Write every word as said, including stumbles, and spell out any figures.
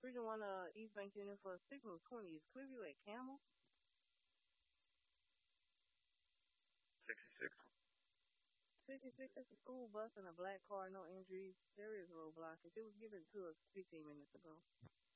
Region one uh, East Bank Unit for Signal twenty. Is Clearview at Camel? sixty-six. sixty-six, that's a school bus and a black car, no injuries. There is a roadblock. It was given to us fifteen minutes ago.